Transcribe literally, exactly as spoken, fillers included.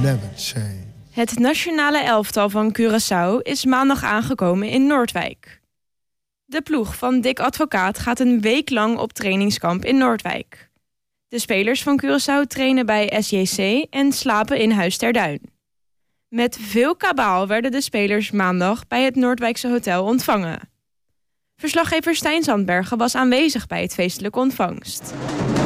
never change. Het nationale elftal van Curaçao is maandag aangekomen in Noordwijk. De ploeg van Dick Advocaat gaat een week lang op trainingskamp in Noordwijk. De spelers van Curaçao trainen bij S J C en slapen in Huis ter Duin. Met veel kabaal werden de spelers maandag bij het Noordwijkse hotel ontvangen. Verslaggever Stijn Zandbergen was aanwezig bij het feestelijke ontvangst.